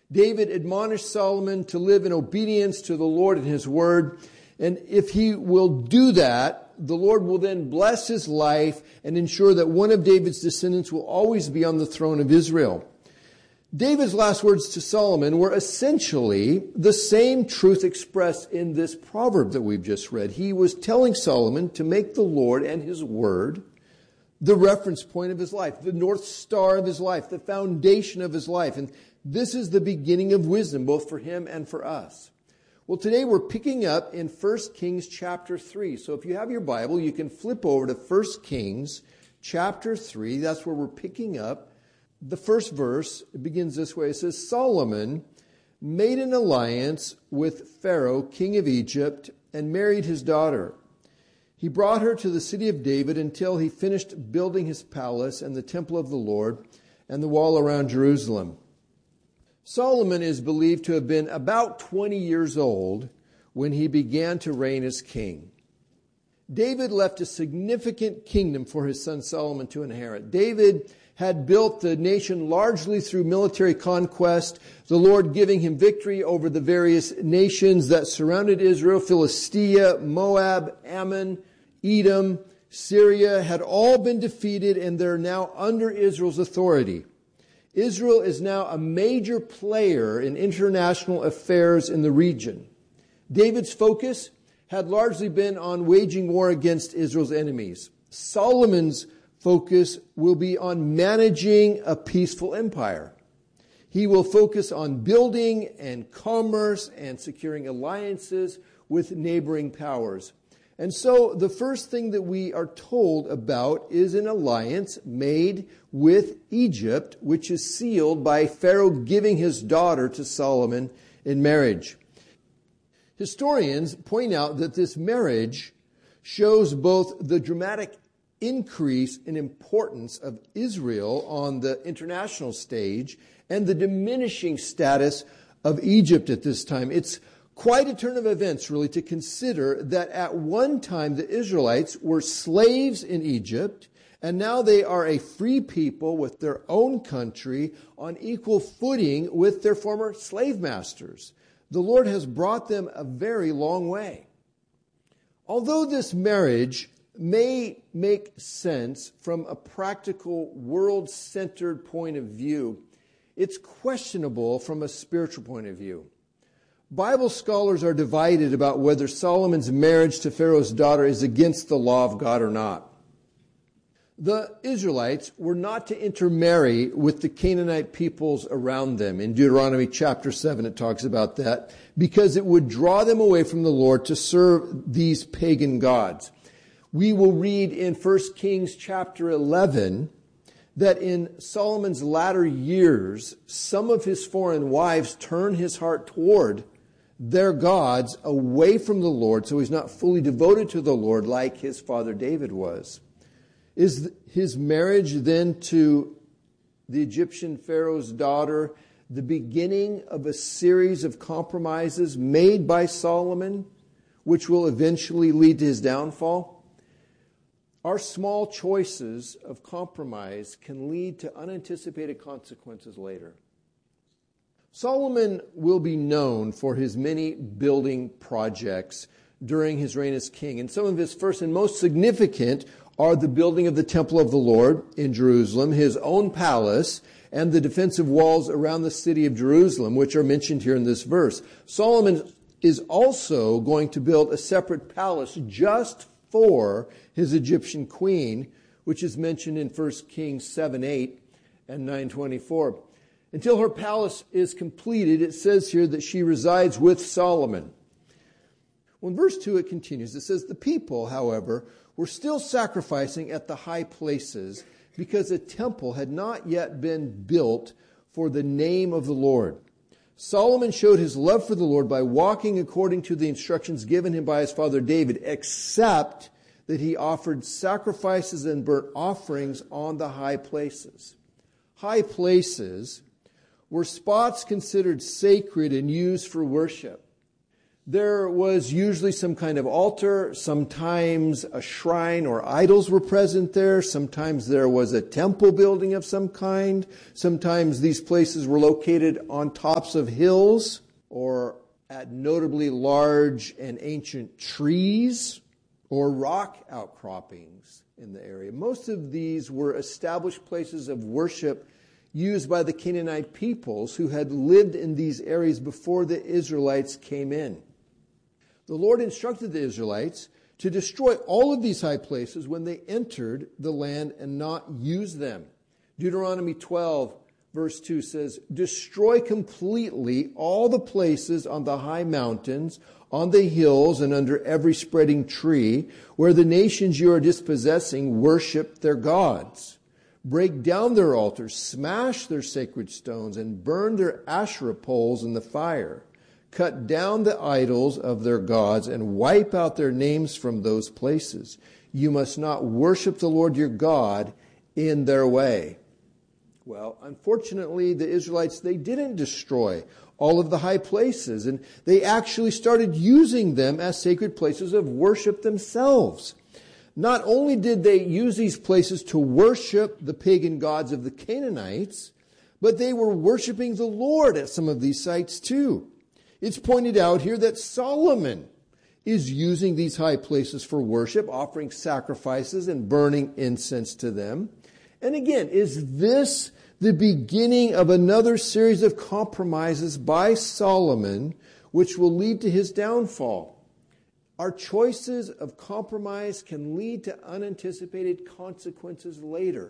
David admonished Solomon to live in obedience to the Lord and his word. And if he will do that, the Lord will then bless his life and ensure that one of David's descendants will always be on the throne of Israel. David's last words to Solomon were essentially the same truth expressed in this proverb that we've just read. He was telling Solomon to make the Lord and his word the reference point of his life, the North Star of his life, the foundation of his life. And this is the beginning of wisdom, both for him and for us. Well, today we're picking up in 1 Kings chapter 3. So if you have your Bible, you can flip over to 1 Kings chapter 3. That's where we're picking up. The first verse begins this way. It says, Solomon made an alliance with Pharaoh, king of Egypt, and married his daughter. He brought her to the city of David until he finished building his palace and the temple of the Lord and the wall around Jerusalem. Solomon is believed to have been about 20 years old when he began to reign as king. David left a significant kingdom for his son Solomon to inherit. David had built the nation largely through military conquest, the Lord giving him victory over the various nations that surrounded Israel. Philistia, Moab, Ammon, Edom, Syria had all been defeated, and they're now under Israel's authority. Israel is now a major player in international affairs in the region. David's focus had largely been on waging war against Israel's enemies. Solomon's focus will be on managing a peaceful empire. He will focus on building and commerce and securing alliances with neighboring powers. And so the first thing that we are told about is an alliance made with Egypt, which is sealed by Pharaoh giving his daughter to Solomon in marriage. Historians point out that this marriage shows both the dramatic increase in importance of Israel on the international stage and the diminishing status of Egypt at this time. It's quite a turn of events, really, to consider that at one time the Israelites were slaves in Egypt, and now they are a free people with their own country on equal footing with their former slave masters. The Lord has brought them a very long way. Although this marriage may make sense from a practical, world-centered point of view, it's questionable from a spiritual point of view. Bible scholars are divided about whether Solomon's marriage to Pharaoh's daughter is against the law of God or not. The Israelites were not to intermarry with the Canaanite peoples around them. In Deuteronomy chapter 7, it talks about that, because it would draw them away from the Lord to serve these pagan gods. We will read in 1 Kings chapter 11 that in Solomon's latter years, some of his foreign wives turn his heart toward their gods away from the Lord, so he's not fully devoted to the Lord like his father David was. Is his marriage then to the Egyptian Pharaoh's daughter the beginning of a series of compromises made by Solomon, which will eventually lead to his downfall? Our small choices of compromise can lead to unanticipated consequences later. Solomon will be known for his many building projects during his reign as king. And some of his first and most significant are the building of the temple of the Lord in Jerusalem, his own palace, and the defensive walls around the city of Jerusalem, which are mentioned here in this verse. Solomon is also going to build a separate palace just for his Egyptian queen, which is mentioned in 1 Kings 7:8 and 9:24. Until her palace is completed, it says here that she resides with Solomon. Well, in verse 2 it continues. It says, the people, however, were still sacrificing at the high places because a temple had not yet been built for the name of the Lord. Solomon showed his love for the Lord by walking according to the instructions given him by his father David, except that he offered sacrifices and burnt offerings on the high places. High places were spots considered sacred and used for worship. There was usually some kind of altar. Sometimes a shrine or idols were present there. Sometimes there was a temple building of some kind. Sometimes these places were located on tops of hills or at notably large and ancient trees or rock outcroppings in the area. Most of these were established places of worship used by the Canaanite peoples who had lived in these areas before the Israelites came in. The Lord instructed the Israelites to destroy all of these high places when they entered the land and not use them. Deuteronomy 12, verse 2 says, "Destroy completely all the places on the high mountains, on the hills, and under every spreading tree, where the nations you are dispossessing worship their gods. Break down their altars, smash their sacred stones, and burn their Asherah poles in the fire. Cut down the idols of their gods and wipe out their names from those places. You must not worship the Lord your God in their way." Well, unfortunately, the Israelites, they didn't destroy all of the high places, and they actually started using them as sacred places of worship themselves. Not only did they use these places to worship the pagan gods of the Canaanites, but they were worshiping the Lord at some of these sites too. It's pointed out here that Solomon is using these high places for worship, offering sacrifices and burning incense to them. And again, is this the beginning of another series of compromises by Solomon, which will lead to his downfall? Our choices of compromise can lead to unanticipated consequences later.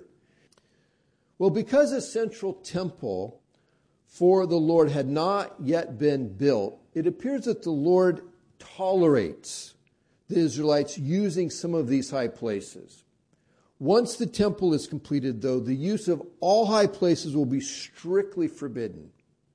Well, because a central temple for the Lord had not yet been built, it appears that the Lord tolerates the Israelites using some of these high places. Once the temple is completed, though, the use of all high places will be strictly forbidden.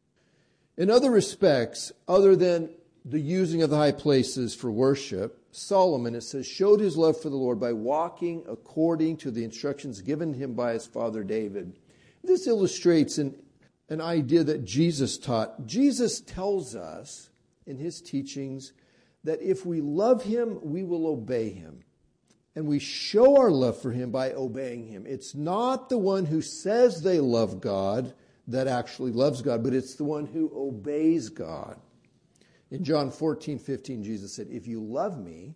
In other respects, other than the using of the high places for worship, Solomon, it says, showed his love for the Lord by walking according to the instructions given him by his father David. This illustrates an idea that Jesus taught. Jesus tells us in his teachings that if we love him, we will obey him. And we show our love for him by obeying him. It's not the one who says they love God that actually loves God, but it's the one who obeys God. In John 14:15, Jesus said, "If you love me,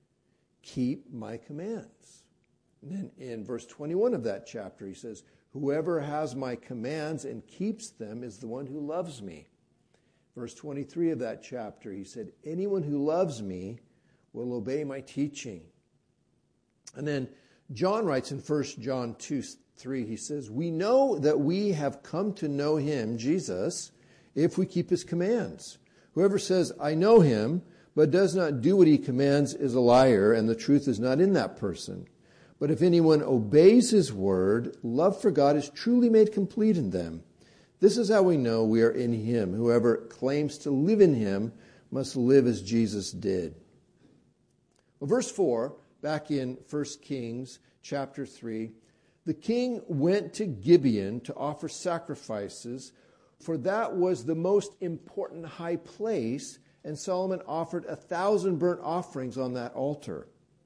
keep my commands." And then in verse 21 of that chapter, he says, "Whoever has my commands and keeps them is the one who loves me." Verse 23 of that chapter, he said, "Anyone who loves me will obey my teaching." And then John writes in 1 John 2:3, he says, "We know that we have come to know him, Jesus, if we keep his commands. Whoever says, 'I know him,' but does not do what he commands is a liar, and the truth is not in that person. But if anyone obeys his word, love for God is truly made complete in them. This is how we know we are in him. Whoever claims to live in him must live as Jesus did." Well, verse 4, back in 1 Kings chapter 3, the king went to Gibeon to offer sacrifices, for that was the most important high place, and Solomon offered 1,000 burnt offerings on that altar.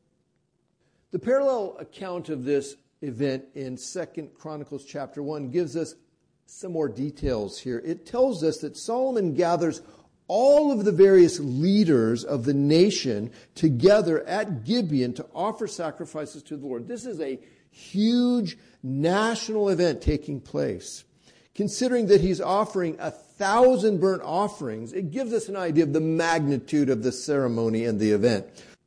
The parallel account of this event in 2 Chronicles chapter 1 gives us some more details here. It tells us that Solomon gathers all of the various leaders of the nation together at Gibeon to offer sacrifices to the Lord. This is a huge national event taking place. Considering that he's offering 1,000 burnt offerings, it gives us an idea of the magnitude of the ceremony and the event.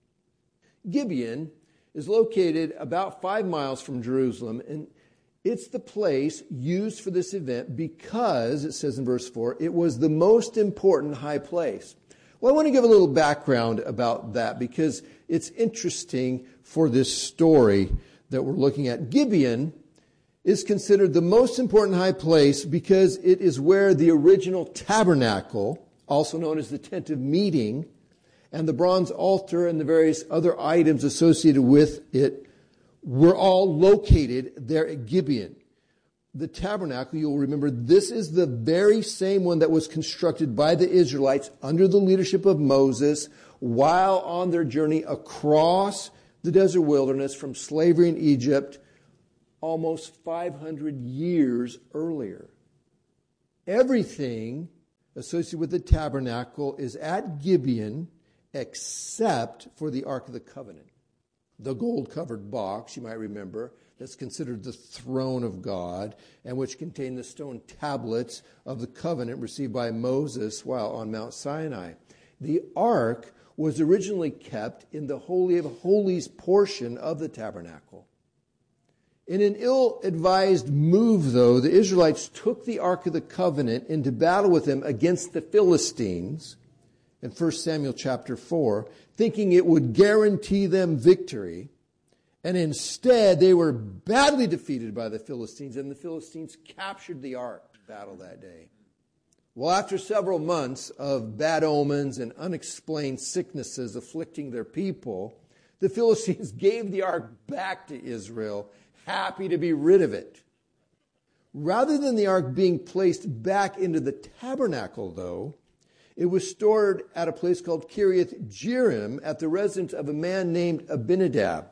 Gibeon is located about 5 miles from Jerusalem, and it's the place used for this event because, it says in verse 4, it was the most important high place. Well, I want to give a little background about that because it's interesting for this story that we're looking at. Gibeon is considered the most important high place because it is where the original tabernacle, also known as the tent of meeting, and the bronze altar and the various other items associated with it were all located there at Gibeon. the tabernacle, you'll remember, this is the very same one that was constructed by the Israelites under the leadership of Moses while on their journey across the desert wilderness from slavery in Egypt almost 500 years earlier. Everything associated with the tabernacle is at Gibeon except for the Ark of the Covenant. The gold-covered box, you might remember, that's considered the throne of God, and which contained the stone tablets of the covenant received by Moses while on Mount Sinai. The ark was originally kept in the Holy of Holies portion of the tabernacle. In an ill-advised move, though, the Israelites took the Ark of the Covenant into battle with them against the Philistines in 1 Samuel chapter 4, thinking it would guarantee them victory. And instead, they were badly defeated by the Philistines, and the Philistines captured the ark battle that day. Well, after several months of bad omens and unexplained sicknesses afflicting their people, the Philistines gave the ark back to Israel, happy to be rid of it. Rather than the ark being placed back into the tabernacle, though, it was stored at a place called Kiriath Jearim at the residence of a man named Abinadab.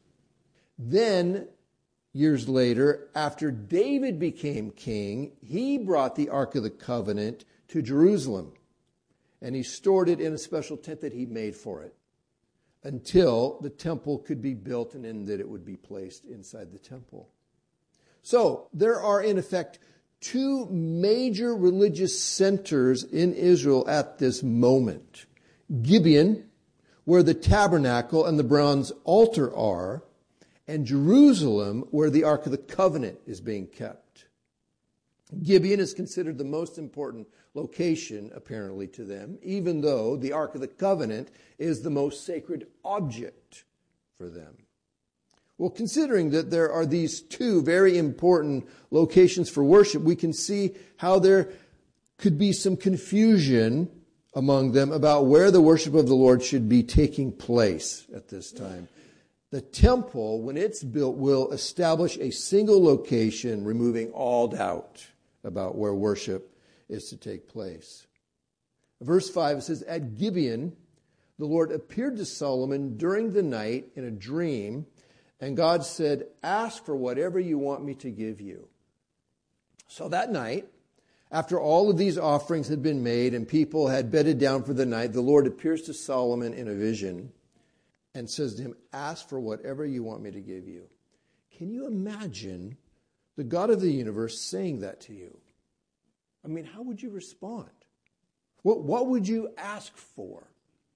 Then, years later, after David became king, he brought the Ark of the Covenant to Jerusalem, and he stored it in a special tent that he made for it until the temple could be built and then that it would be placed inside the temple. So, there are in effect two major religious centers in Israel at this moment. Gibeon, where the tabernacle and the bronze altar are, and Jerusalem, where the Ark of the Covenant is being kept. Gibeon is considered the most important location, apparently, to them, even though the Ark of the Covenant is the most sacred object for them. Well, considering that there are these two very important locations for worship, we can see how there could be some confusion among them about where the worship of the Lord should be taking place at this time. The temple, when it's built, will establish a single location, removing all doubt about where worship is to take place. Verse 5 says, "At Gibeon, the Lord appeared to Solomon during the night in a dream, and God said, 'Ask for whatever you want me to give you.'" So that night, after all of these offerings had been made and people had bedded down for the night, the Lord appears to Solomon in a vision and says to him, "Ask for whatever you want me to give you." Can you imagine the God of the universe saying that to you? I mean, how would you respond? What would you ask for?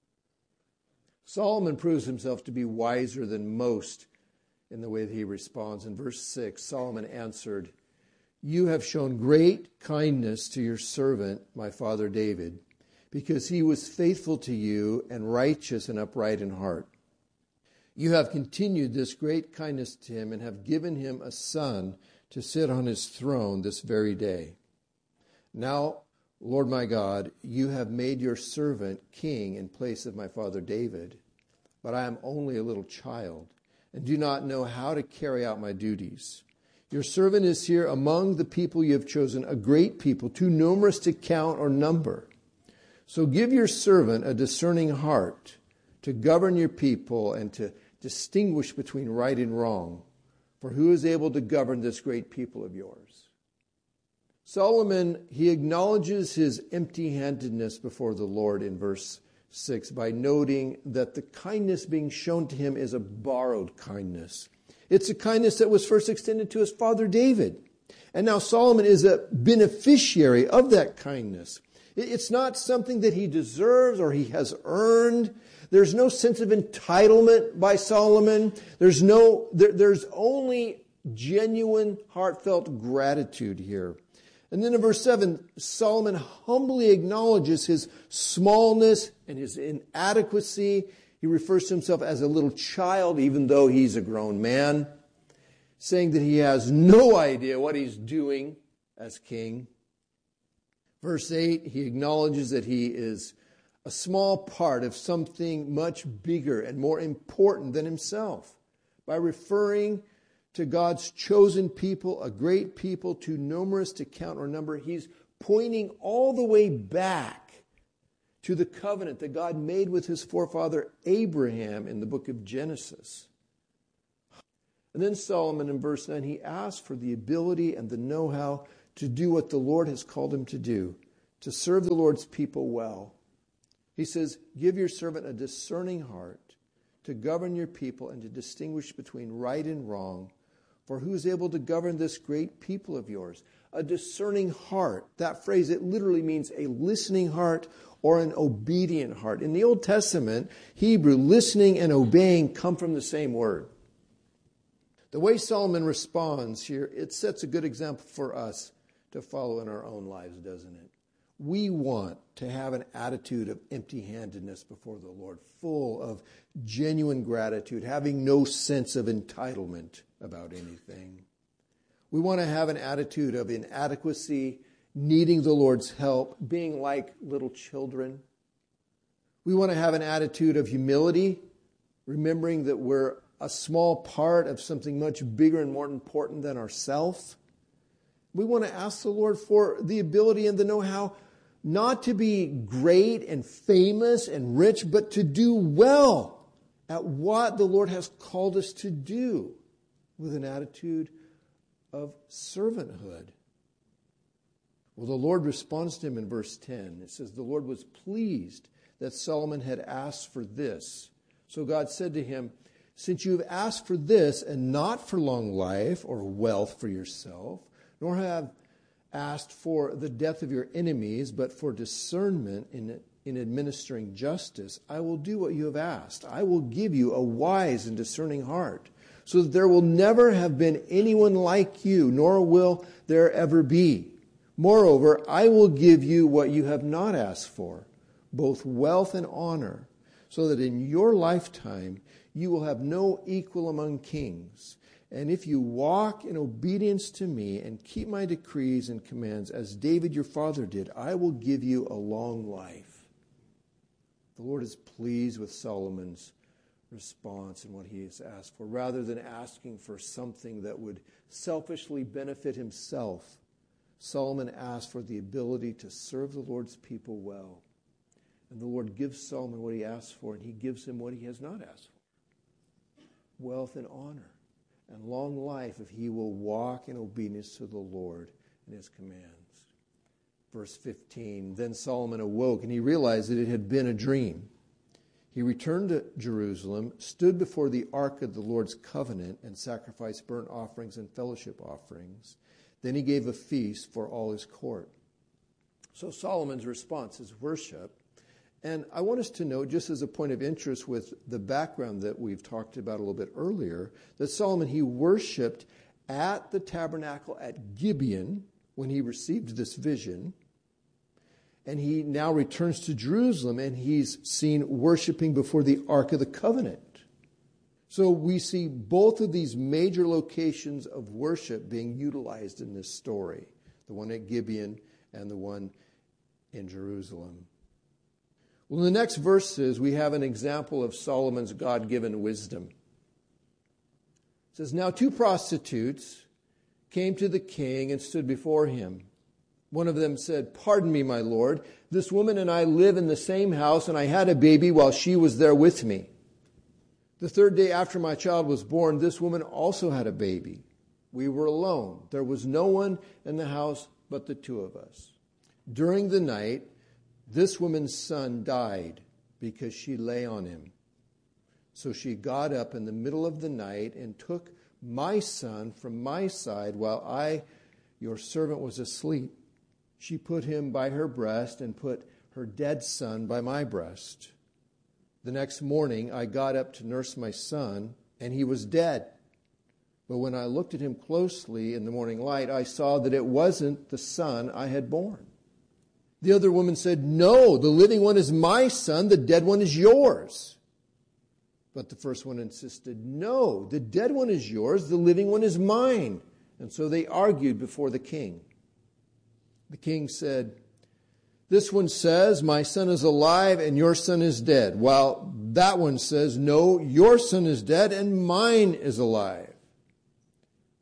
Solomon proves himself to be wiser than most in the way that he responds. In verse 6, Solomon answered, "You have shown great kindness to your servant, my father David, because he was faithful to you and righteous and upright in heart. You have continued this great kindness to him and have given him a son to sit on his throne this very day. Now, Lord my God, you have made your servant king in place of my father David, but I am only a little child and do not know how to carry out my duties. Your servant is here among the people you have chosen, a great people, too numerous to count or number. So give your servant a discerning heart to govern your people and to distinguish between right and wrong. For who is able to govern this great people of yours?" Solomon, he acknowledges his empty-handedness before the Lord in verse 6 by noting that the kindness being shown to him is a borrowed kindness. It's a kindness that was first extended to his father David. And now Solomon is a beneficiary of that kindness. It's not something that he deserves or he has earned. There's no sense of entitlement by Solomon. There's only genuine, heartfelt gratitude here. And then in verse 7, Solomon humbly acknowledges his smallness and his inadequacy. He refers to himself as a little child, even though he's a grown man, saying that he has no idea what he's doing as king. Verse 8, he acknowledges that he is a small part of something much bigger and more important than himself by referring to God's chosen people, a great people, too numerous to count or number. He's pointing all the way back to the covenant that God made with his forefather Abraham in the book of Genesis. And then Solomon in verse 9, he asks for the ability and the know-how to do what the Lord has called him to do, to serve the Lord's people well. He says, give your servant a discerning heart to govern your people and to distinguish between right and wrong. For who is able to govern this great people of yours? A discerning heart. That phrase, it literally means a listening heart or an obedient heart. In the Old Testament, Hebrew, listening and obeying come from the same word. The way Solomon responds here, it sets a good example for us to follow in our own lives, doesn't it? We want to have an attitude of empty-handedness before the Lord, full of genuine gratitude, having no sense of entitlement about anything. We want to have an attitude of inadequacy, needing the Lord's help, being like little children. We want to have an attitude of humility, remembering that we're a small part of something much bigger and more important than ourselves. We want to ask the Lord for the ability and the know-how not to be great and famous and rich, but to do well at what the Lord has called us to do with an attitude of servanthood. Well, the Lord responds to him in verse 10. It says, the Lord was pleased that Solomon had asked for this. So God said to him, since you have asked for this and not for long life or wealth for yourself, nor have asked for the death of your enemies, but for discernment in administering justice, I will do what you have asked. I will give you a wise and discerning heart, so that there will never have been anyone like you, nor will there ever be. Moreover, I will give you what you have not asked for, both wealth and honor, so that in your lifetime you will have no equal among kings. And if you walk in obedience to me and keep my decrees and commands, as David your father did, I will give you a long life. The Lord is pleased with Solomon's response and what he has asked for. Rather than asking for something that would selfishly benefit himself, Solomon asked for the ability to serve the Lord's people well. And the Lord gives Solomon what he asked for, and he gives him what he has not asked for. Wealth and honor and long life if he will walk in obedience to the Lord and his commands. Verse 15, then Solomon awoke and he realized that it had been a dream. He returned to Jerusalem, stood before the ark of the Lord's covenant, and sacrificed burnt offerings and fellowship offerings. Then he gave a feast for all his court. So Solomon's response is worship. And I want us to note, just as a point of interest with the background that we've talked about a little bit earlier, that Solomon, he worshiped at the tabernacle at Gibeon when he received this vision. And he now returns to Jerusalem and he's seen worshiping before the Ark of the Covenant. So we see both of these major locations of worship being utilized in this story. The one at Gibeon and the one in Jerusalem. Well, in the next verses, we have an example of Solomon's God-given wisdom. It says, now 2 prostitutes came to the king and stood before him. One of them said, pardon me, my lord, this woman and I live in the same house, and I had a baby while she was there with me. The 3rd day after my child was born, this woman also had a baby. We were alone. There was no one in the house but the 2 of us. During the night, this woman's son died because she lay on him. So she got up in the middle of the night and took my son from my side while I, your servant, was asleep. She put him by her breast and put her dead son by my breast. The next morning I got up to nurse my son, and he was dead. But when I looked at him closely in the morning light, I saw that it wasn't the son I had born. The other woman said, no, the living one is my son, the dead one is yours. But the first one insisted, no, the dead one is yours, the living one is mine. And so they argued before the king. The king said, this one says, my son is alive and your son is dead, while that one says, no, your son is dead and mine is alive.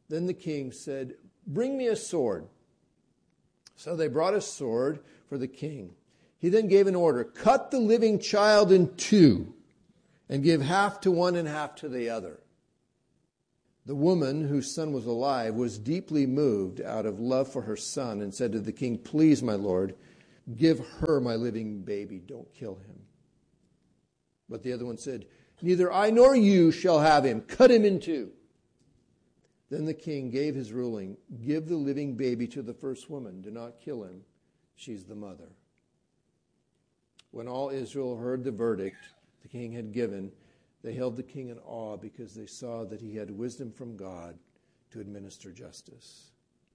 Then the king said, "Bring me a sword." So they brought a sword for the king. He then gave an order, "Cut the living child in two and give half to one and half to the other." The woman, whose son was alive, was deeply moved out of love for her son and said to the king, "Please, my lord, give her my living baby. Don't kill him." But the other one said, "Neither I nor you shall have him. Cut him in two." Then the king gave his ruling, "Give the living baby to the first woman. Do not kill him. She's the mother." When all Israel heard the verdict the king had given, they held the king in awe because they saw that he had wisdom from God to administer justice.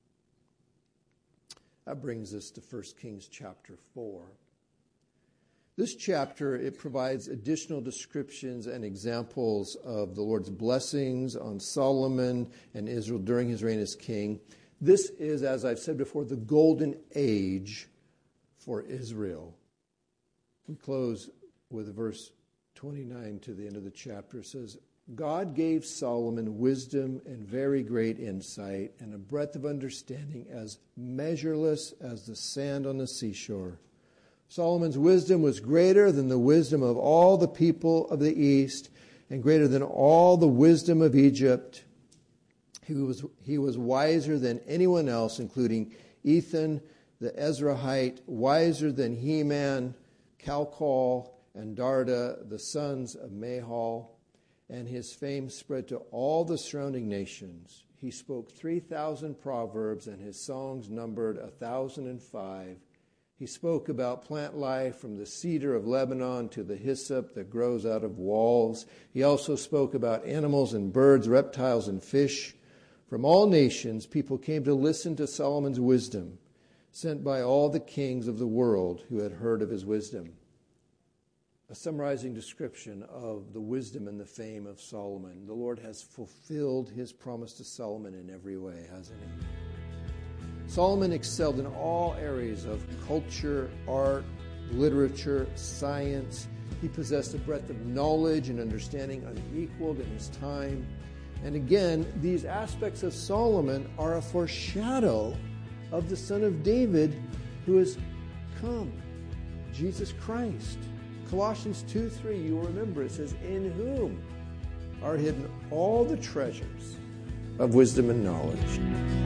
That brings us to 1 Kings chapter 4. This chapter, it provides additional descriptions and examples of the Lord's blessings on Solomon and Israel during his reign as king. This is, as I've said before, the golden age for Israel. We close with verse 29 to the end of the chapter. It says, "God gave Solomon wisdom and very great insight and a breadth of understanding as measureless as the sand on the seashore. Solomon's wisdom was greater than the wisdom of all the people of the East and greater than all the wisdom of Egypt. He was wiser than anyone else, including Ethan the Ezrahite, wiser than Heman, Calcol, and Darda, the sons of Mahal, and his fame spread to all the surrounding nations. He spoke 3,000 proverbs, and his songs numbered 1,005. He spoke about plant life from the cedar of Lebanon to the hyssop that grows out of walls. He also spoke about animals and birds, reptiles and fish. From all nations, people came to listen to Solomon's wisdom, sent by all the kings of the world who had heard of his wisdom." A summarizing description of the wisdom and the fame of Solomon. The Lord has fulfilled his promise to Solomon in every way, hasn't he? Solomon excelled in all areas of culture, art, literature, science. He possessed a breadth of knowledge and understanding unequaled in his time. And again, these aspects of Solomon are a foreshadow of the Son of David who has come, Jesus Christ. Colossians 2:3, you will remember, it says, "In whom are hidden all the treasures of wisdom and knowledge."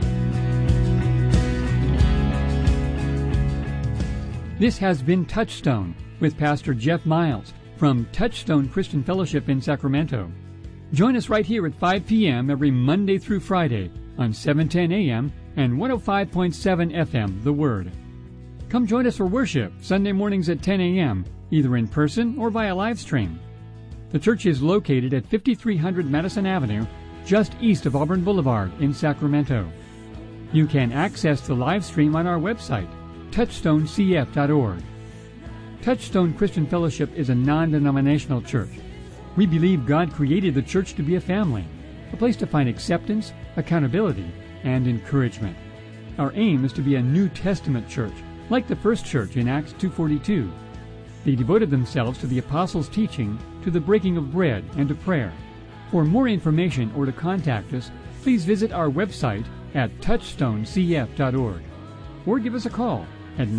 This has been Touchstone with Pastor Jeff Miles from Touchstone Christian Fellowship in Sacramento. Join us right here at 5 p.m. every Monday through Friday on 710 a.m. and 105.7 FM, The Word. Come join us for worship Sunday mornings at 10 a.m., either in person or via live stream. The church is located at 5300 Madison Avenue, just east of Auburn Boulevard in Sacramento. You can access the live stream on our website, touchstonecf.org. Touchstone Christian Fellowship is a non-denominational church. We believe God created the church to be a family, a place to find acceptance, accountability, and encouragement. Our aim is to be a New Testament church, like the first church in Acts 2:42. They devoted themselves to the apostles' teaching, to the breaking of bread, and to prayer. For more information or to contact us, please visit our website at touchstonecf.org or give us a call at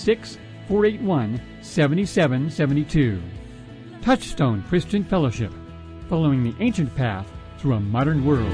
916-481-7772. Touchstone Christian Fellowship, following the ancient path through a modern world.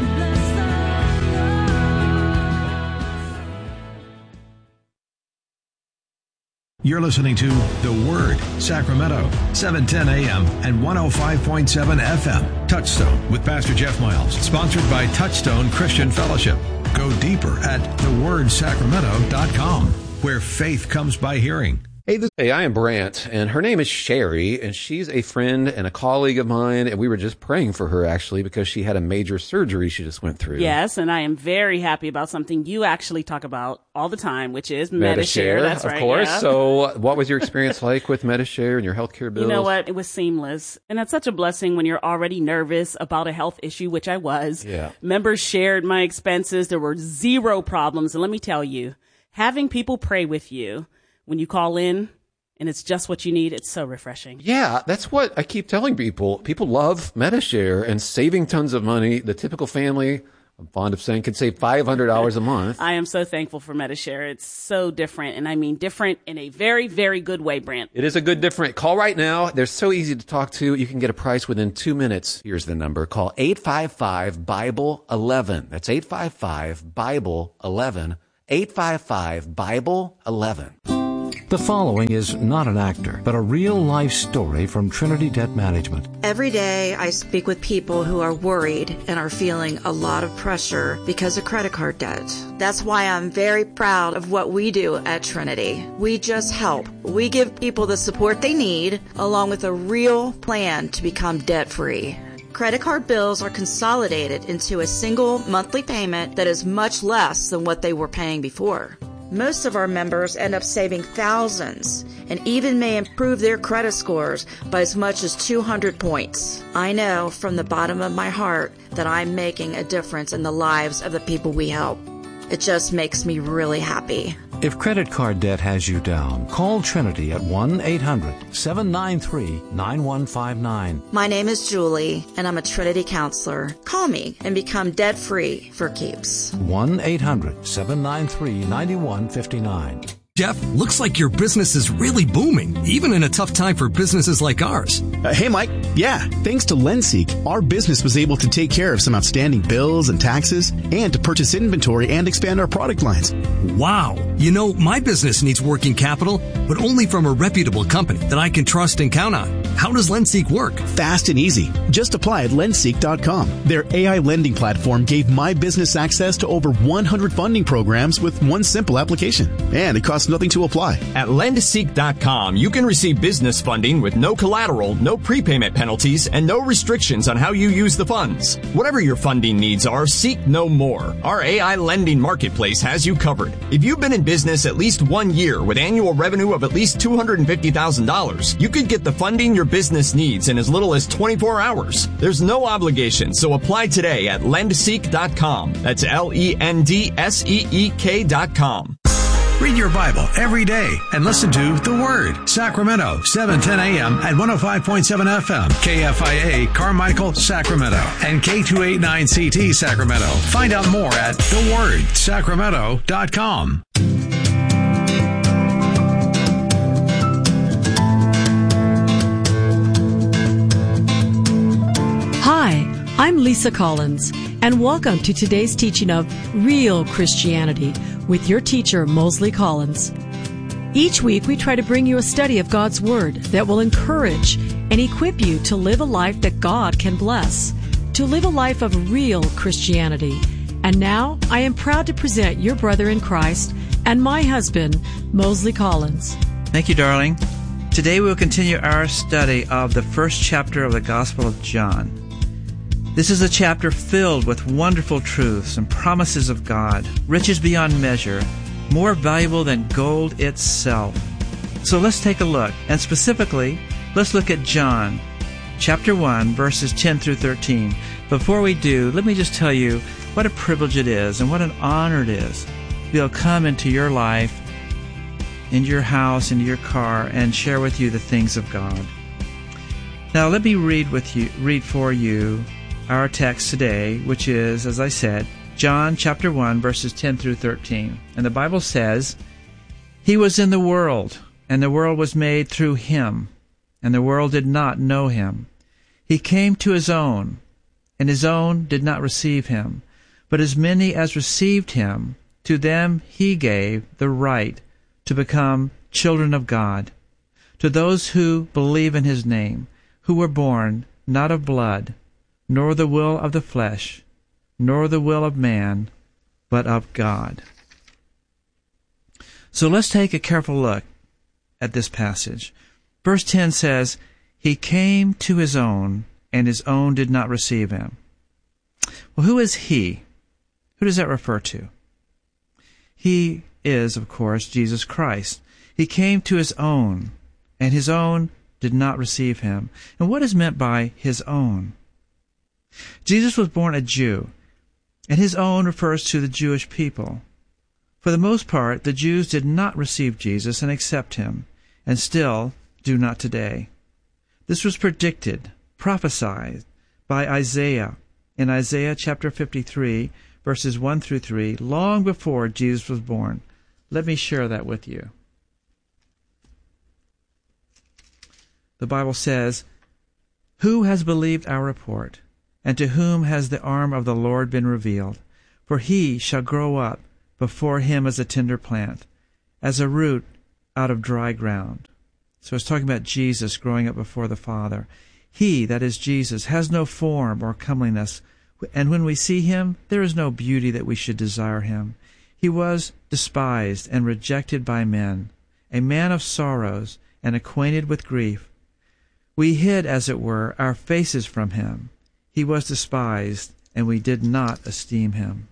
You're listening to The Word, Sacramento, 710 AM and 105.7 FM. Touchstone with Pastor Jeff Miles, sponsored by Touchstone Christian Fellowship. Go deeper at thewordsacramento.com, where faith comes by hearing. Hey, I am Brant, and her name is Sherry, and she's a friend and a colleague of mine, and we were just praying for her, actually, because she had a major surgery she just went through. Yes, and I am very happy about something you actually talk about all the time, which is Medi-Share. That's right. Of course. Yeah. So what was your experience like with Medi-Share and your healthcare bills? You know what? It was seamless. And that's such a blessing when you're already nervous about a health issue, which I was. Yeah. Members shared my expenses. There were zero problems. And let me tell you, having people pray with you when you call in, and it's just what you need, it's so refreshing. Yeah, that's what I keep telling people. People love Medi-Share and saving tons of money. The typical family I'm fond of saying, can save $500 a month. I am so thankful for Medi-Share. It's so different, and I mean different in a very, very good way, Brent. It is a good different. Call right now. They're so easy to talk to. You can get a price within 2 minutes. Here's the number. Call 855-BIBLE-11. That's 855-BIBLE-11. 855-BIBLE-11. The following is not an actor, but a real-life story from Trinity Debt Management. Every day I speak with people who are worried and are feeling a lot of pressure because of credit card debt. That's why I'm very proud of what we do at Trinity. We just help. We give people the support they need, along with a real plan to become debt-free. Credit card bills are consolidated into a single monthly payment that is much less than what they were paying before. Most of our members end up saving thousands and even may improve their credit scores by as much as 200 points. I know from the bottom of my heart that I'm making a difference in the lives of the people we help. It just makes me really happy. If credit card debt has you down, call Trinity at 1-800-793-9159. My name is Julie, and I'm a Trinity counselor. Call me and become debt-free for keeps. 1-800-793-9159. Jeff, looks like your business is really booming, even in a tough time for businesses like ours. Hey, Mike. Yeah, thanks to LendSeek, our business was able to take care of some outstanding bills and taxes and to purchase inventory and expand our product lines. Wow. You know, my business needs working capital, but only from a reputable company that I can trust and count on. How does LendSeek work? Fast and easy. Just apply at lendseek.com. Their AI lending platform gave my business access to over 100 funding programs with one simple application. And it costs nothing to apply. At lendseek.com, you can receive business funding with no collateral, no prepayment penalties, and no restrictions on how you use the funds. Whatever your funding needs are, seek no more. Our AI lending marketplace has you covered. If you've been in business at least 1 year with annual revenue of at least $250,000, you could get the funding your business needs in as little as 24 hours. There's no obligation, so apply today at lendseek.com. That's LENDSEEK.com. Read your Bible every day and listen to The Word. Sacramento, 710 a.m. and 105.7 FM. KFIA, Carmichael, Sacramento. And K289CT, Sacramento. Find out more at thewordsacramento.com. Hi, I'm Lisa Collins, and welcome to today's teaching of Real Christianity with your teacher, Mosley Collins. Each week, we try to bring you a study of God's Word that will encourage and equip you to live a life that God can bless, to live a life of real Christianity. And now, I am proud to present your brother in Christ and my husband, Mosley Collins. Thank you, darling. Today, we will continue our study of the first chapter of the Gospel of John. This is a chapter filled with wonderful truths and promises of God, riches beyond measure, more valuable than gold itself. So let's take a look, and specifically, let's look at John, chapter 1, verses 10 through 13. Before we do, let me just tell you what a privilege it is and what an honor it is to be able to come into your life, into your house, into your car, and share with you the things of God. Now, let me read for you our text today, which is, as I said, John chapter 1, verses 10 through 13. And the Bible says, "He was in the world, and the world was made through him, and the world did not know him. He came to his own, and his own did not receive him. But as many as received him, to them he gave the right to become children of God, to those who believe in his name, who were born not of blood, nor the will of the flesh, nor the will of man, but of God." So let's take a careful look at this passage. Verse 10 says, "He came to his own, and his own did not receive him." Well, who is he? Who does that refer to? He is, of course, Jesus Christ. He came to his own, and his own did not receive him. And what is meant by his own? Jesus was born a Jew, and his own refers to the Jewish people. For the most part, the Jews did not receive Jesus and accept him, and still do not today. This was predicted, prophesied by Isaiah in Isaiah chapter 53, verses 1 through 3, long before Jesus was born. Let me share that with you. The Bible says, "Who has believed our report? And to whom has the arm of the Lord been revealed? For he shall grow up before him as a tender plant, as a root out of dry ground." So it's talking about Jesus growing up before the Father. He, that is Jesus, has no form or comeliness, and when we see him, there is no beauty that we should desire him. He was despised and rejected by men, a man of sorrows and acquainted with grief. We hid, as it were, our faces from him. He was despised, and we did not esteem him.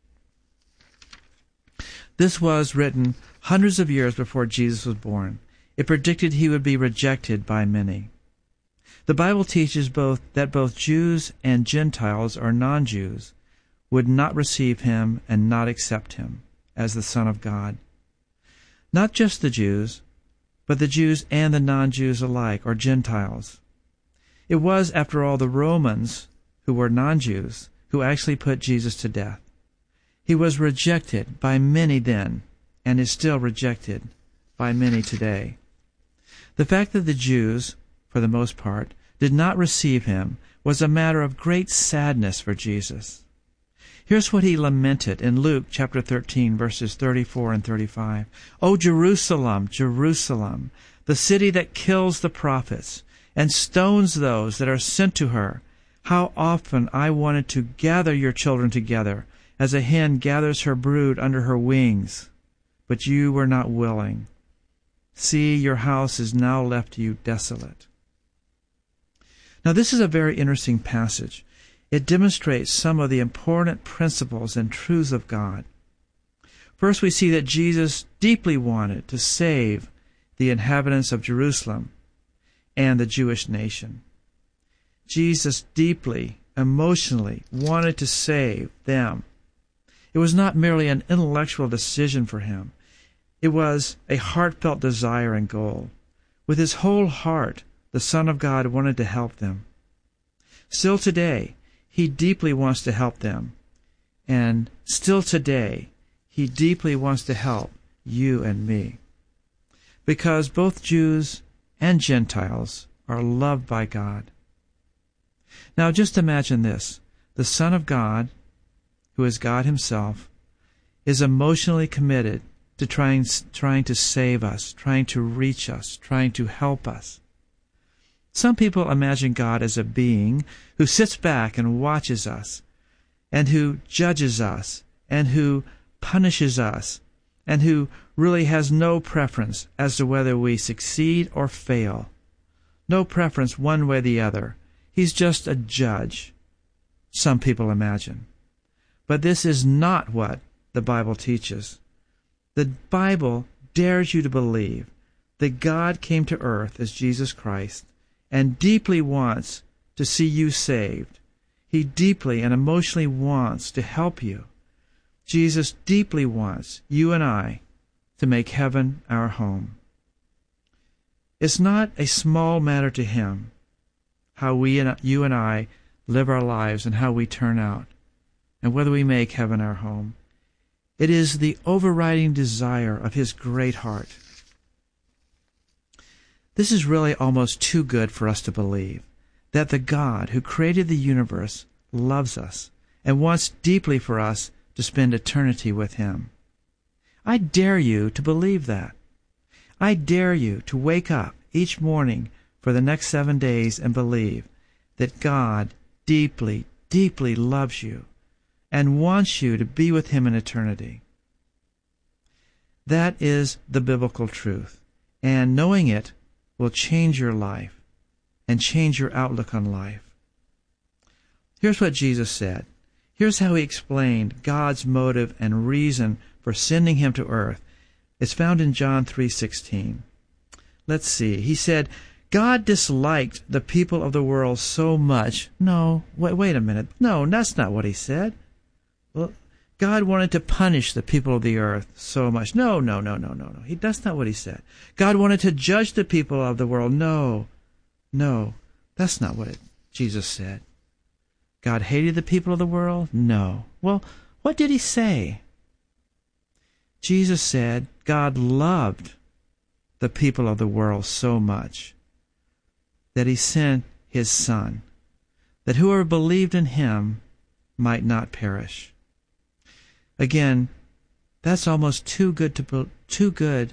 This was written hundreds of years before Jesus was born. It predicted he would be rejected by many. The Bible teaches that both Jews and Gentiles, or non-Jews, would not receive him and not accept him as the Son of God. Not just the Jews, but the Jews and the non-Jews alike, or Gentiles. It was, after all, the Romans, who were non-Jews, who actually put Jesus to death. He was rejected by many then, and is still rejected by many today. The fact that the Jews, for the most part, did not receive him was a matter of great sadness for Jesus. Here's what he lamented in Luke chapter 13, verses 34 and 35. "O Jerusalem, Jerusalem, the city that kills the prophets and stones those that are sent to her, how often I wanted to gather your children together, as a hen gathers her brood under her wings, but you were not willing. See, your house is now left to you desolate." Now, this is a very interesting passage. It demonstrates some of the important principles and truths of God. First, we see that Jesus deeply wanted to save the inhabitants of Jerusalem and the Jewish nation. Jesus deeply, emotionally wanted to save them. It was not merely an intellectual decision for him. It was a heartfelt desire and goal. With his whole heart, the Son of God wanted to help them. Still today, he deeply wants to help them. And still today, he deeply wants to help you and me. Because both Jews and Gentiles are loved by God. Now just imagine this. The Son of God, who is God himself, is emotionally committed to trying to save us, trying to reach us, trying to help us. Some people imagine God as a being who sits back and watches us, and who judges us, and who punishes us, and who really has no preference as to whether we succeed or fail. No preference one way or the other. He's just a judge, some people imagine. But this is not what the Bible teaches. The Bible dares you to believe that God came to earth as Jesus Christ and deeply wants to see you saved. He deeply and emotionally wants to help you. Jesus deeply wants you and I to make heaven our home. It's not a small matter to him how you and I live our lives and how we turn out, and whether we make heaven our home. It is the overriding desire of his great heart. This is really almost too good for us to believe, that the God who created the universe loves us and wants deeply for us to spend eternity with him. I dare you to believe that. I dare you to wake up each morning for the next 7 days and believe that God deeply, deeply loves you and wants you to be with him in eternity. That is the biblical truth, and knowing it will change your life and change your outlook on life. Here's what Jesus said. Here's how he explained God's motive and reason for sending him to earth. It's found in John 3:16. Let's see. He said, God disliked the people of the world so much. No, wait a minute. No, that's not what he said. Well, God wanted to punish the people of the earth so much. No. That's not what he said. God wanted to judge the people of the world. No, that's not what Jesus said. God hated the people of the world? No. Well, What did he say? Jesus said God loved the people of the world so much that he sent his Son, that whoever believed in him might not perish. Again, that's almost too good to believe. Too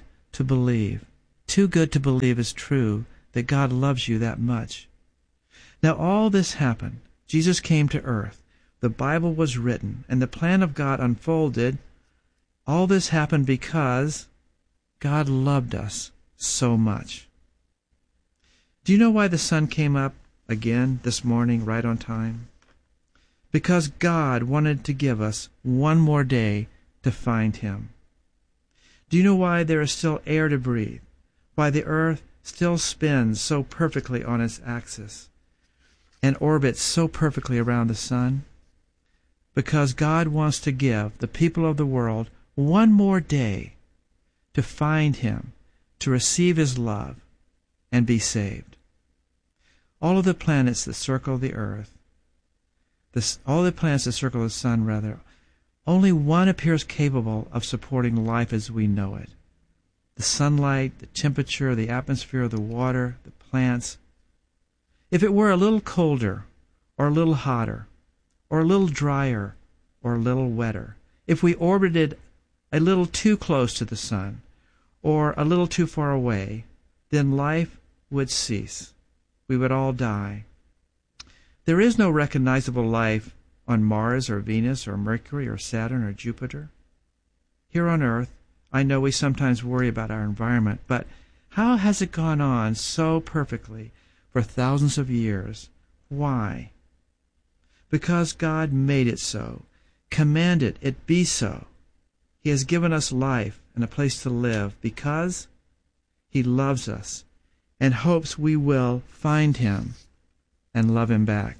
good to believe is true, that God loves you that much. Now all this happened. Jesus came to earth. The Bible was written, and the plan of God unfolded. All this happened because God loved us so much. Do you know why the sun came up again this morning right on time? Because God wanted to give us one more day to find him. Do you know why there is still air to breathe? Why the earth still spins so perfectly on its axis and orbits so perfectly around the sun? Because God wants to give the people of the world one more day to find him, to receive his love, and be saved. All of the planets that circle the earth, all the planets that circle the sun, only one appears capable of supporting life as we know it. The sunlight, the temperature, the atmosphere, the water, the plants. If it were a little colder, or a little hotter, or a little drier, or a little wetter, if we orbited a little too close to the sun, or a little too far away, then life would cease. We would all die. There is no recognizable life on Mars or Venus or Mercury or Saturn or Jupiter. Here on Earth, I know we sometimes worry about our environment, but how has it gone on so perfectly for thousands of years? Why? Because God made it so, commanded it be so. He has given us life and a place to live because he loves us and hopes we will find him and love him back.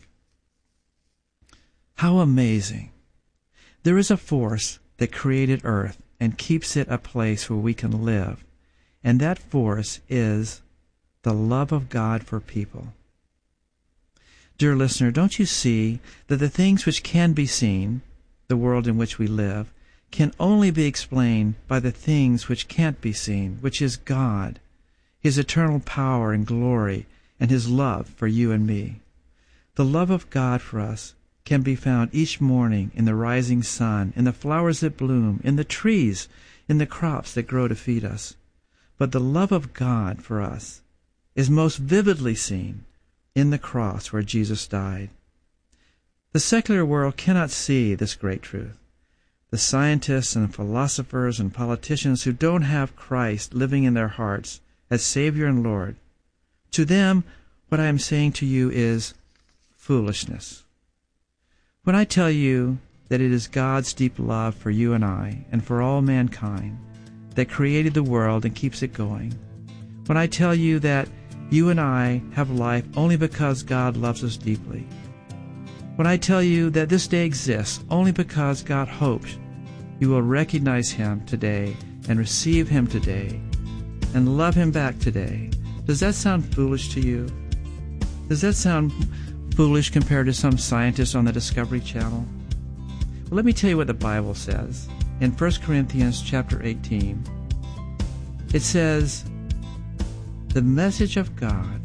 How amazing. There is a force that created earth and keeps it a place where we can live, and that force is the love of God for people. Dear listener, don't you see that the things which can be seen, the world in which we live, can only be explained by the things which can't be seen, which is God, his eternal power and glory, and his love for you and me. The love of God for us can be found each morning in the rising sun, in the flowers that bloom, in the trees, in the crops that grow to feed us. But the love of God for us is most vividly seen in the cross where Jesus died. The secular world cannot see this great truth. The scientists and philosophers and politicians who don't have Christ living in their hearts as Savior and Lord, to them, what I am saying to you is foolishness. When I tell you that it is God's deep love for you and I, and for all mankind, that created the world and keeps it going, when I tell you that you and I have life only because God loves us deeply, when I tell you that this day exists only because God hopes you will recognize him today and receive him today and love him back today, does that sound foolish to you? Does that sound foolish compared to some scientists on the Discovery Channel? Well, let me tell you what the Bible says. In 1 Corinthians chapter 18, it says, the message of God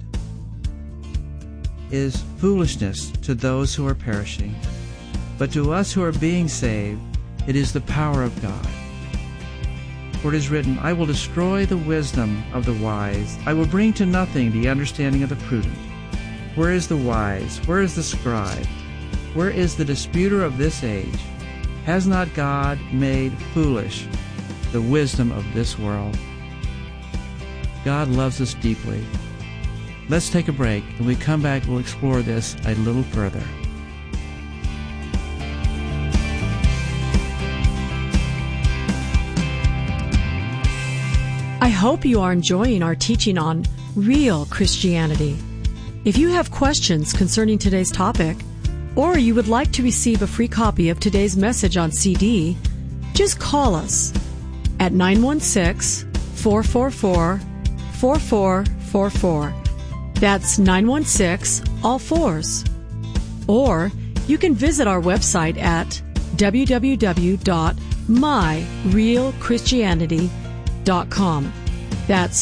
is foolishness to those who are perishing, but to us who are being saved, it is the power of God. For it is written, I will destroy the wisdom of the wise. I will bring to nothing the understanding of the prudent. Where is the wise? Where is the scribe? Where is the disputer of this age? Has not God made foolish the wisdom of this world? God loves us deeply. Let's take a break. When we come back, we'll explore this a little further. I hope you are enjoying our teaching on real Christianity. If you have questions concerning today's topic, or you would like to receive a free copy of today's message on CD, just call us at 916-444-4444. That's 916 all fours. Or you can visit our website at www.myrealchristianity.com. That's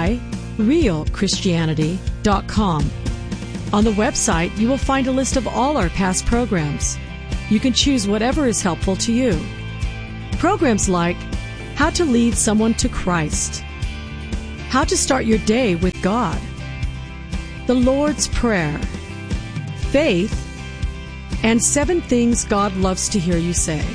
myrealchristianity.com. On the website, you will find a list of all our past programs. You can choose whatever is helpful to you. Programs like How to Lead Someone to Christ, How to Start Your Day with God, The Lord's Prayer, Faith, and 7 Things God Loves to Hear You Say.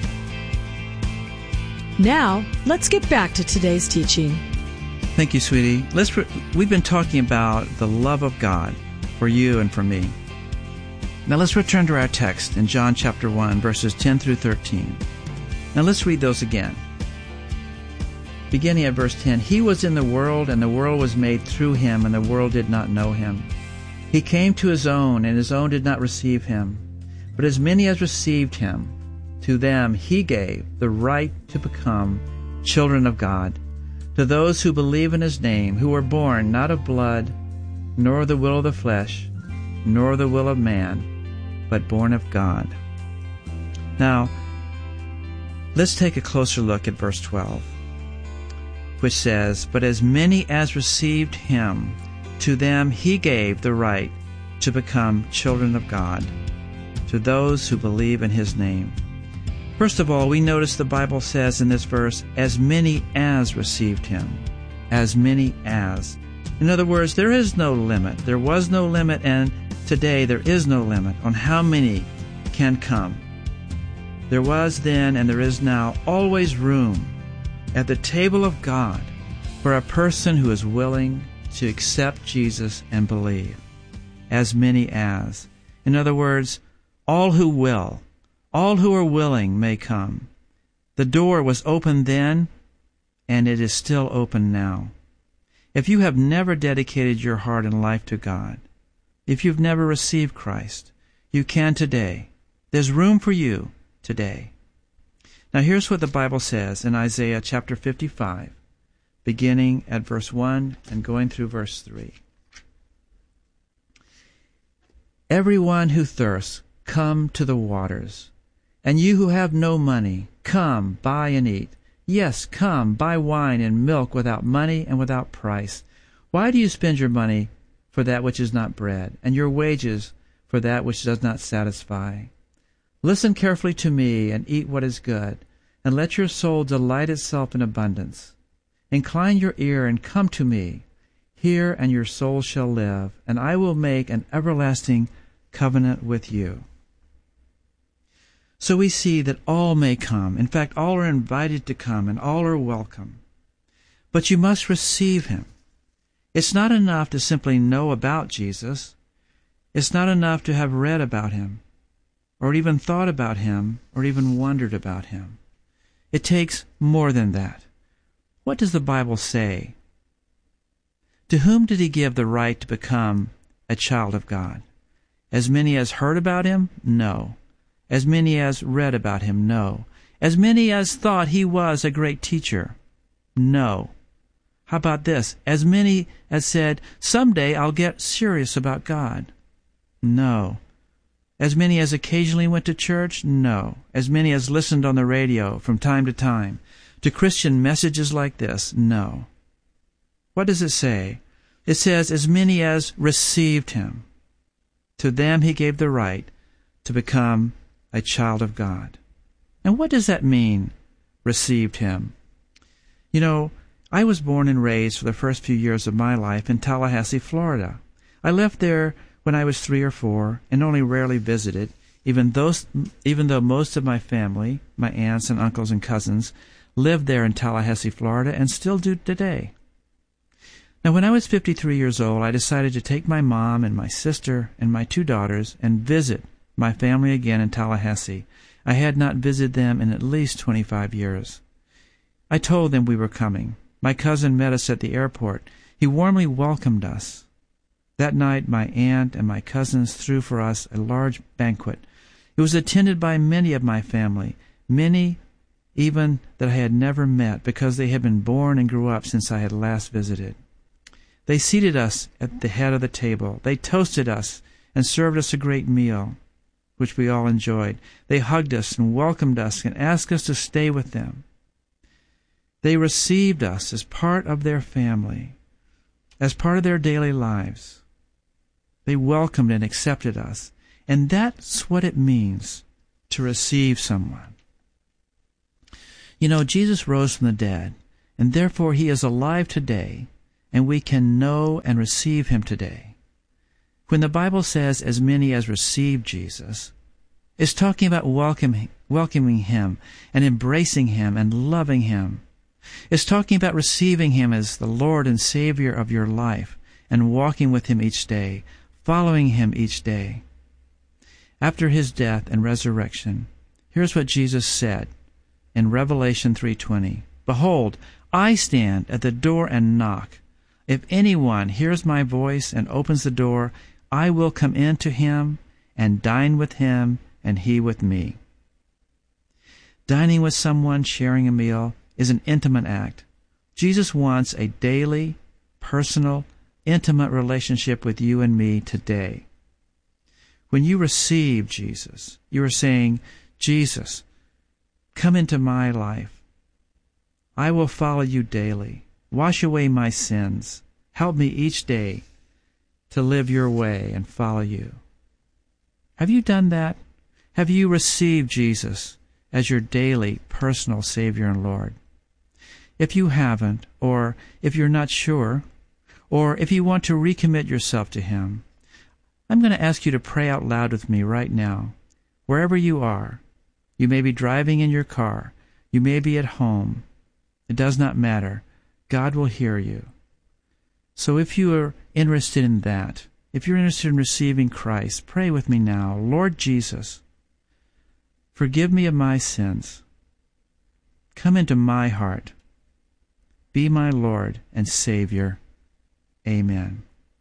Now, let's get back to today's teaching. Thank you, sweetie. We've been talking about the love of God for you and for me. Now let's return to our text in John chapter 1, verses 10 through 13. Now let's read those again. Beginning at verse 10, He was in the world, and the world was made through Him, and the world did not know Him. He came to His own, and His own did not receive Him. But as many as received Him, to them He gave the right to become children of God, to those who believe in His name, who were born not of blood, nor of the will of the flesh, nor of the will of man, but born of God. Now, let's take a closer look at verse 12, which says, But as many as received Him, to them He gave the right to become children of God, to those who believe in His name. First of all, we notice the Bible says in this verse, as many as received Him. As many as. In other words, there is no limit. There was no limit, and today there is no limit on how many can come. There was then, and there is now, always room at the table of God for a person who is willing to accept Jesus and believe. As many as. In other words, all who will. All who are willing may come. The door was open then, and it is still open now. If you have never dedicated your heart and life to God, if you've never received Christ, you can today. There's room for you today. Now here's what the Bible says in Isaiah chapter 55, beginning at verse 1 and going through verse 3. Everyone who thirsts, come to the waters. And you who have no money, come, buy and eat. Yes, come, buy wine and milk without money and without price. Why do you spend your money for that which is not bread, and your wages for that which does not satisfy? Listen carefully to me, and eat what is good, and let your soul delight itself in abundance. Incline your ear and come to me. Hear, and your soul shall live, and I will make an everlasting covenant with you. So we see that all may come. In fact, all are invited to come, and all are welcome. But you must receive Him. It's not enough to simply know about Jesus. It's not enough to have read about Him, or even thought about Him, or even wondered about Him. It takes more than that. What does the Bible say? To whom did He give the right to become a child of God? As many as heard about Him? No. As many as read about Him? No. As many as thought He was a great teacher? No. How about this? As many as said, someday I'll get serious about God? No. As many as occasionally went to church? No. As many as listened on the radio from time to time to Christian messages like this? No. What does it say? It says, as many as received Him. To them He gave the right to become a child of God. And what does that mean, received Him? You know, I was born and raised for the first few years of my life in Tallahassee, Florida. I left there when I was 3 or 4 and only rarely visited, even though most of my family, my aunts and uncles and cousins, lived there in Tallahassee, Florida, and still do today. Now, when I was 53 years old, I decided to take my mom and my sister and my 2 daughters and visit my family again in Tallahassee. I had not visited them in at least 25 years. I told them we were coming. My cousin met us at the airport. He warmly welcomed us. That night, my aunt and my cousins threw for us a large banquet. It was attended by many of my family, many even that I had never met because they had been born and grew up since I had last visited. They seated us at the head of the table. They toasted us and served us a great meal. which we all enjoyed. They hugged us and welcomed us and asked us to stay with them. They received us as part of their family, as part of their daily lives. They welcomed and accepted us. And that's what it means to receive someone. You know, Jesus rose from the dead, and therefore he is alive today, and we can know and receive him today. When the Bible says, as many as received Jesus, it's talking about welcoming him and embracing him and loving him. It's talking about receiving him as the Lord and Savior of your life and walking with him each day, following him each day. After his death and resurrection, here's what Jesus said in Revelation 3:20. Behold, I stand at the door and knock. If anyone hears my voice and opens the door, I will come in to him and dine with him and he with me. Dining with someone, sharing a meal, is an intimate act. Jesus wants a daily, personal, intimate relationship with you and me today. When you receive Jesus, you are saying, Jesus, come into my life. I will follow you daily. Wash away my sins. Help me each day to live your way and follow you. Have you done that? Have you received Jesus as your daily personal Savior and Lord? If you haven't, or if you're not sure, or if you want to recommit yourself to him, I'm going to ask you to pray out loud with me right now. Wherever you are, you may be driving in your car, you may be at home. It does not matter. God will hear you. So if you are interested in that, if you're interested in receiving Christ, pray with me now. Lord Jesus, forgive me of my sins. Come into my heart. Be my Lord and Savior. Amen.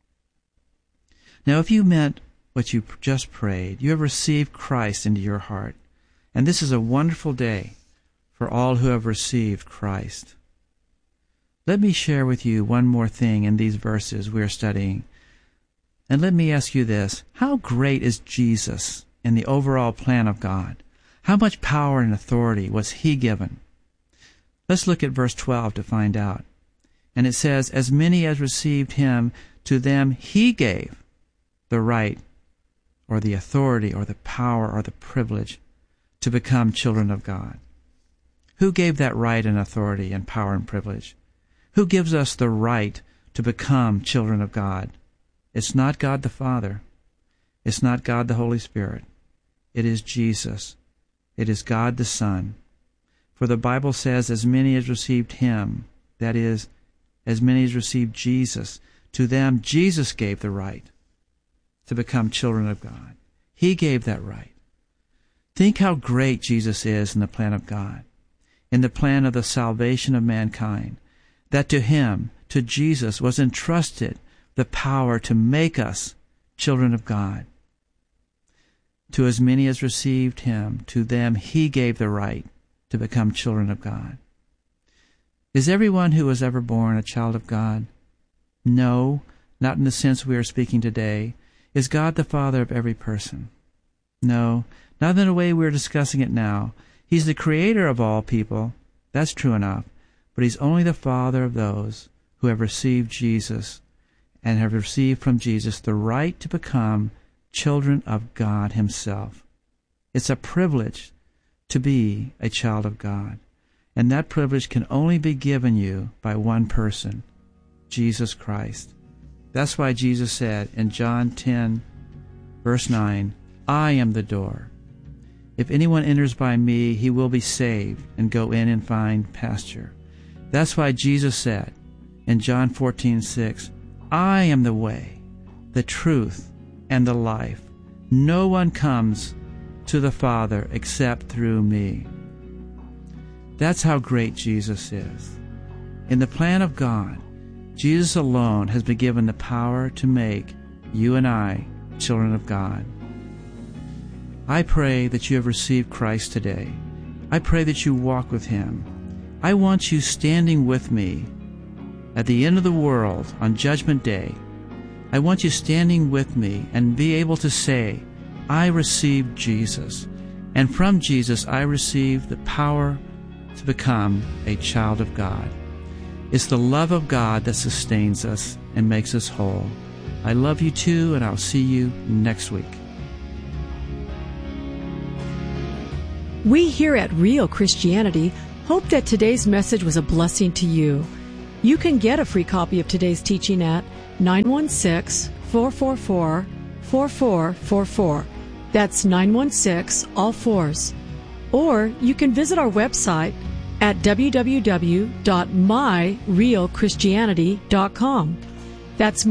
Now, if you meant what you just prayed, you have received Christ into your heart. And this is a wonderful day for all who have received Christ. Let me share with you one more thing in these verses we are studying. And let me ask you this. How great is Jesus in the overall plan of God? How much power and authority was he given? Let's look at verse 12 to find out. And it says, as many as received him, to them he gave the right, or the authority, or the power, or the privilege to become children of God. Who gave that right and authority and power and privilege? Who gives us the right to become children of God? It's not God the Father. It's not God the Holy Spirit. It is Jesus. It is God the Son. For the Bible says, as many as received him, that is, as many as received Jesus, to them Jesus gave the right to become children of God. He gave that right. Think how great Jesus is in the plan of God, in the plan of the salvation of mankind, that to him, to Jesus, was entrusted the power to make us children of God. To as many as received him, to them he gave the right to become children of God. Is everyone who was ever born a child of God? No, not in the sense we are speaking today. Is God the Father of every person? No, not in the way we're discussing it now. He's the creator of all people. That's true enough. But he's only the Father of those who have received Jesus and have received from Jesus the right to become children of God himself. It's a privilege to be a child of God. And that privilege can only be given you by one person, Jesus Christ. That's why Jesus said in John 10, verse 9, I am the door. If anyone enters by me, he will be saved and go in and find pasture. That's why Jesus said in John 14:6, I am the way, the truth, and the life. No one comes to the Father except through me. That's how great Jesus is. In the plan of God, Jesus alone has been given the power to make you and I children of God. I pray that you have received Christ today. I pray that you walk with him. I want you standing with me at the end of the world on Judgment Day. I want you standing with me and be able to say, I receive Jesus. And from Jesus, I receive the power to become a child of God. It's the love of God that sustains us and makes us whole. I love you too, and I'll see you next week. We here at Real Christianity hope that today's message was a blessing to you. You can get a free copy of today's teaching at 916-444-4444. That's 916, all fours. Or you can visit our website at www.myrealchristianity.com. That's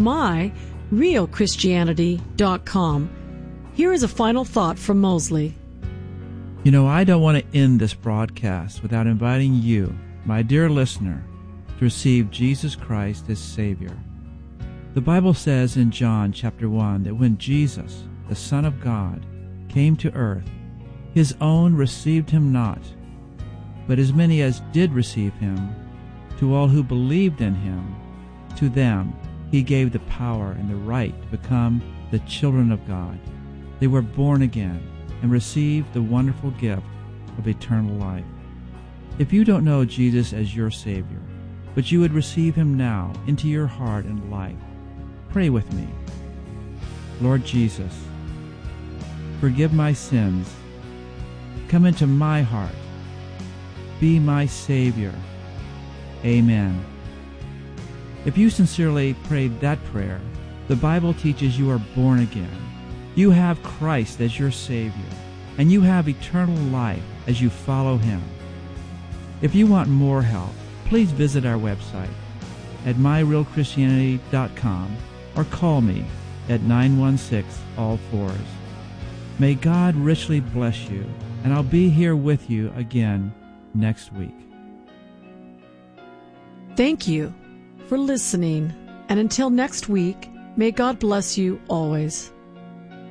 myrealchristianity.com. Here is a final thought from Mosley. You know, I don't want to end this broadcast without inviting you, my dear listener, to receive Jesus Christ as Savior. The Bible says in John chapter 1 that when Jesus, the Son of God, came to earth, his own received him not, but as many as did receive him, to all who believed in him, to them he gave the power and the right to become the children of God. They were born again and received the wonderful gift of eternal life. If you don't know Jesus as your Savior, but you would receive him now into your heart and life, pray with me. Lord Jesus, forgive my sins. Come into my heart. Be my Savior. Amen. If you sincerely prayed that prayer, the Bible teaches you are born again. You have Christ as your Savior, and you have eternal life as you follow him. If you want more help, please visit our website at myrealchristianity.com or call me at 916-all-fours. May God richly bless you, and I'll be here with you again next week. Thank you for listening, and until next week, may God bless you always.